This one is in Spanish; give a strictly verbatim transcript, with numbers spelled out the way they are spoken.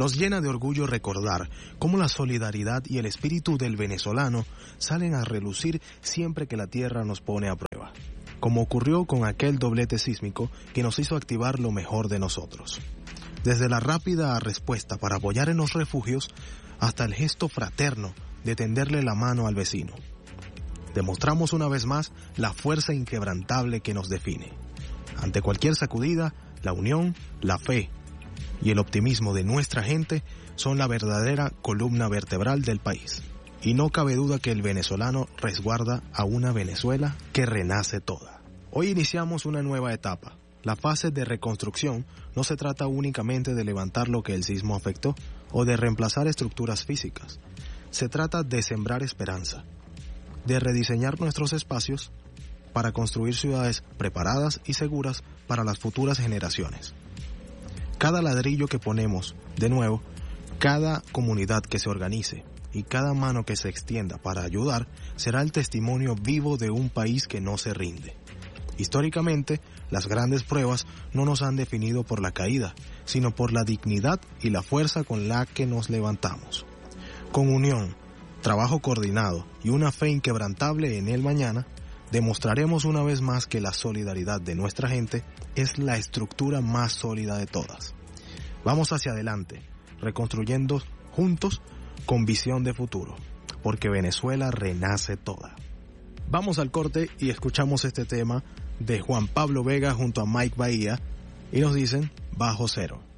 Nos llena de orgullo recordar cómo la solidaridad y el espíritu del venezolano salen a relucir siempre que la tierra nos pone a prueba, como ocurrió con aquel doblete sísmico que nos hizo activar lo mejor de nosotros. Desde la rápida respuesta para apoyar en los refugios hasta el gesto fraterno de tenderle la mano al vecino. Demostramos una vez más la fuerza inquebrantable que nos define. Ante cualquier sacudida, la unión, la fe y el optimismo de nuestra gente son la verdadera columna vertebral del país. Y no cabe duda que el venezolano resguarda a una Venezuela que renace toda. Hoy iniciamos una nueva etapa. La fase de reconstrucción no se trata únicamente de levantar lo que el sismo afectó o de reemplazar estructuras físicas. Se trata de sembrar esperanza, de rediseñar nuestros espacios para construir ciudades preparadas y seguras para las futuras generaciones. Cada ladrillo que ponemos, de nuevo, cada comunidad que se organice y cada mano que se extienda para ayudar será el testimonio vivo de un país que no se rinde. Históricamente, las grandes pruebas no nos han definido por la caída, sino por la dignidad y la fuerza con la que nos levantamos. Con unión, trabajo coordinado y una fe inquebrantable en el mañana, demostraremos una vez más que la solidaridad de nuestra gente es la estructura más sólida de todas. Vamos hacia adelante, reconstruyendo juntos con visión de futuro, porque Venezuela renace toda. Vamos al corte y escuchamos este tema de Juan Pablo Vega junto a Mike Bahía y nos dicen Bajo Cero.